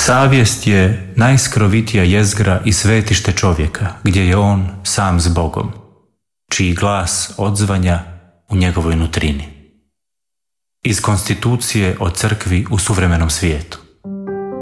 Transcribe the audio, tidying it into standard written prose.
Savjest je najskrovitija jezgra i svetište čovjeka, gdje je on sam s Bogom, čiji glas odzvanja u njegovoj nutrini. Iz konstitucije o crkvi u suvremenom svijetu.